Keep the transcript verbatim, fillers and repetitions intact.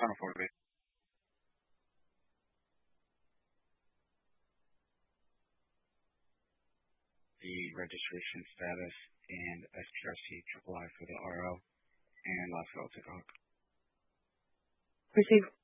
Final four, please. The registration status and S P R C triple I for the R O, and last call to Hawk. Receive.